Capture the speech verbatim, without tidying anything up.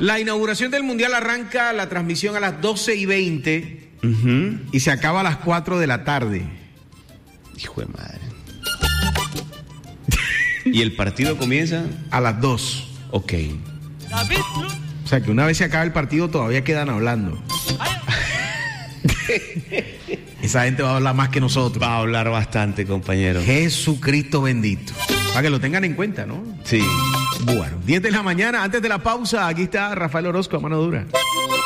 La inauguración del Mundial arranca la transmisión a las doce y veinte uh-huh. y se acaba a las cuatro de la tarde. Hijo de madre. ¿Y el partido comienza? A las dos. Ok. O sea que una vez se acaba el partido todavía quedan hablando. Esa gente va a hablar más que nosotros. Va a hablar bastante, compañero. Jesucristo bendito. Para que lo tengan en cuenta, ¿no? Sí. Bueno, diez de la mañana, antes de la pausa, aquí está Rafael Orozco a mano dura.